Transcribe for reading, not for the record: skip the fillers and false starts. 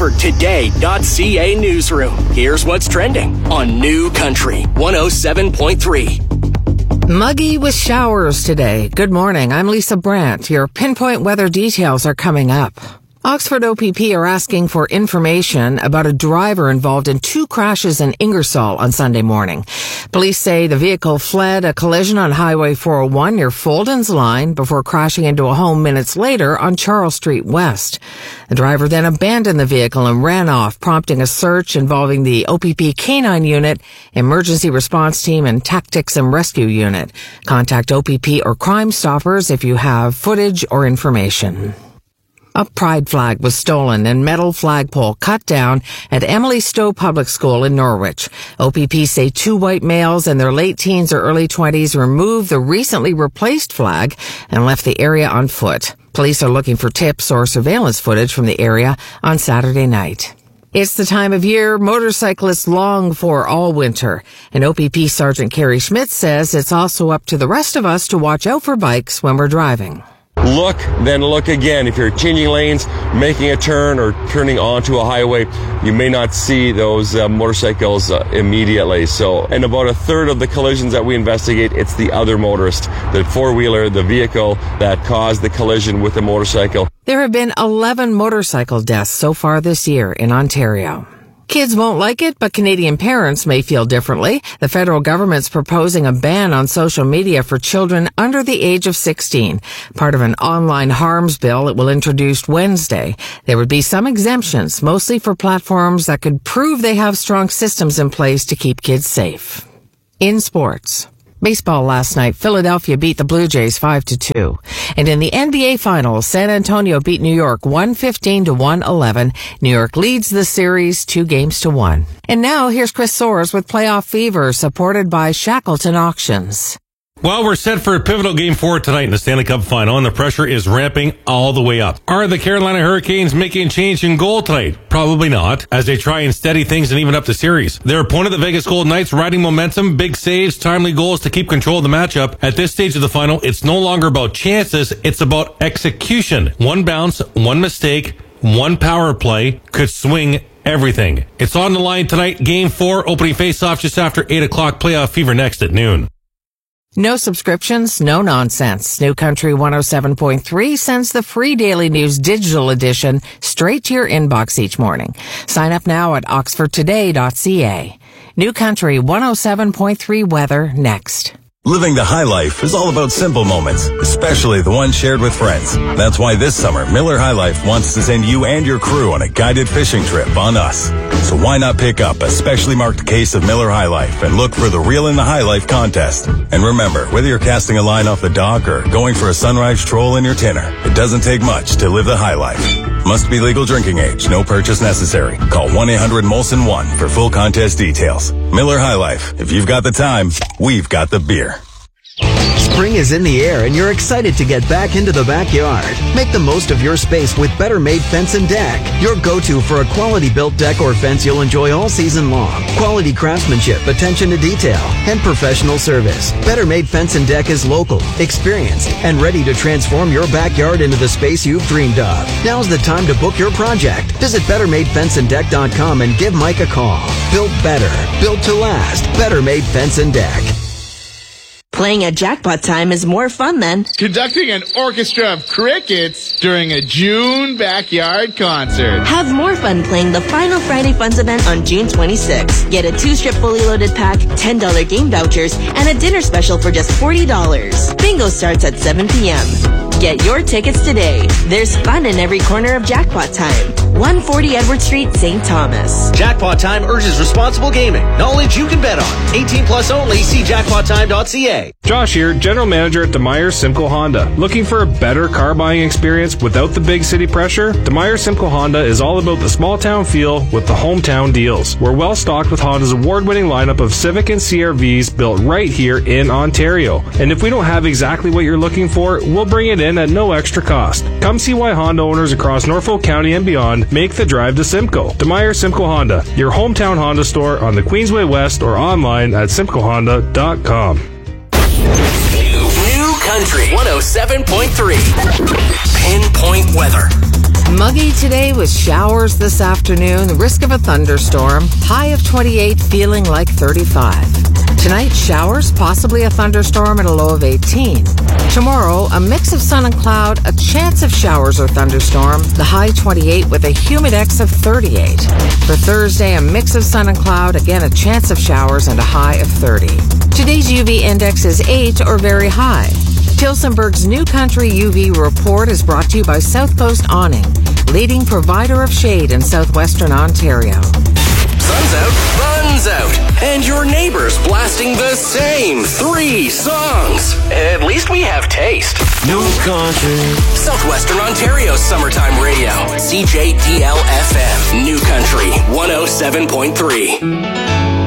OxfordToday.ca newsroom. Here's what's trending on New Country 107.3. Muggy with showers today. Good morning. I'm Lisa Brandt. Your pinpoint weather details are coming up. Oxford OPP are asking for information about a driver involved in 2 crashes in Ingersoll on Sunday morning. Police say the vehicle fled a collision on Highway 401 near Folden's Line before crashing into a home minutes later on Charles Street West. The driver then abandoned the vehicle and ran off, prompting a search involving the OPP K-9 unit, emergency response team, and tactics and rescue unit. Contact OPP or Crime Stoppers if you have footage or information. A pride flag was stolen and metal flagpole cut down at Emily Stowe Public School in Norwich. OPP say 2 white males in their late teens or early 20s removed the recently replaced flag and left the area on foot. Police are looking for tips or surveillance footage from the area on Saturday night. It's the time of year motorcyclists long for all winter, and OPP Sergeant Kerry Schmidt says it's also up to the rest of us to watch out for bikes when we're driving. Look, then look again. If you're changing lanes, making a turn, or turning onto a highway, you may not see those motorcycles immediately. And about a third of the collisions that we investigate, it's the other motorist, the four-wheeler, the vehicle that caused the collision with the motorcycle. There have been 11 motorcycle deaths so far this year in Ontario. Kids won't like it, but Canadian parents may feel differently. The federal government's proposing a ban on social media for children under the age of 16. Part of an online harms bill it will introduce Wednesday. There would be some exemptions, mostly for platforms that could prove they have strong systems in place to keep kids safe. In sports. Baseball last night, Philadelphia beat the Blue Jays 5-2. And in the NBA Finals, San Antonio beat New York 115-111. New York leads the series 2-1. And now here's Chris Soares with Playoff Fever, supported by Shackleton Auctions. Well, we're set for a pivotal Game 4 tonight in the Stanley Cup Final, and the pressure is ramping all the way up. Are the Carolina Hurricanes making a change in goal tonight? Probably not, as they try and steady things and even up the series. Their opponent, the Vegas Golden Knights, riding momentum, big saves, timely goals to keep control of the matchup. At this stage of the final, it's no longer about chances, it's about execution. One bounce, one mistake, one power play could swing everything. It's on the line tonight, Game 4, opening face-off just after 8 o'clock. Playoff Fever next at noon. No subscriptions, no nonsense. New Country 107.3 sends the free Daily News digital edition straight to your inbox each morning. Sign up now at OxfordToday.ca. New Country 107.3 weather next. Living the high life is all about simple moments, especially the ones shared with friends. That's why this summer, Miller High Life wants to send you and your crew on a guided fishing trip on us. So why not pick up a specially marked case of Miller High Life and look for the Reel in the High Life contest. And remember, whether you're casting a line off the dock or going for a sunrise stroll in your tinner, it doesn't take much to live the high life. Must be legal drinking age. No purchase necessary. Call 1-800-MOLSON-1 for full contest details. Miller High Life. If you've got the time, we've got the beer. Spring is in the air and you're excited to get back into the backyard. Make the most of your space with Better Made Fence and Deck. Your go-to for a quality built deck or fence you'll enjoy all season long. Quality craftsmanship, attention to detail, and professional service. Better Made Fence and Deck is local, experienced, and ready to transform your backyard into the space you've dreamed of. Now's the time to book your project. Visit BetterMadeFenceandDeck.com and give Mike a call. Built better, built to last. Better Made Fence and Deck. Playing at Jackpot Time is more fun than conducting an orchestra of crickets during a June backyard concert. Have more fun playing the Final Friday Funds event on June 26th. Get a 2-strip fully loaded pack, $10 game vouchers, and a dinner special for just $40. Bingo starts at 7 p.m. Get your tickets today. There's fun in every corner of Jackpot Time. 140 Edward Street, St. Thomas. Jackpot Time urges responsible gaming. Knowledge you can bet on. 18 plus only. See jackpottime.ca. Josh here, General Manager at DeMeyer Simcoe Honda. Looking for a better car buying experience without the big city pressure? DeMeyer Simcoe Honda is all about the small town feel with the hometown deals. We're well stocked with Honda's award-winning lineup of Civic and CR-Vs built right here in Ontario. And if we don't have exactly what you're looking for, we'll bring it in at no extra cost. Come see why Honda owners across Norfolk County and beyond make the drive to Simcoe. DeMeyer Simcoe Honda, your hometown Honda store on the Queensway West or online at simcoehonda.com. New Country 107.3. Pinpoint weather. Muggy today with showers this afternoon, risk of a thunderstorm, high of 28, feeling like 35. Tonight, showers, possibly a thunderstorm at a low of 18. Tomorrow, a mix of sun and cloud, a chance of showers or thunderstorm, the high 28 with a humidex of 38. For Thursday, a mix of sun and cloud, again a chance of showers and a high of 30. Today's UV index is 8 or very high. Tilsonburg's New Country UV report is brought to you by South Coast Awning, leading provider of shade in southwestern Ontario. Sun's out, fun's out, and your neighbor's blasting the same 3 songs. At least we have taste. New Country. Southwestern Ontario's summertime radio. CJDL-FM. New Country 107.3.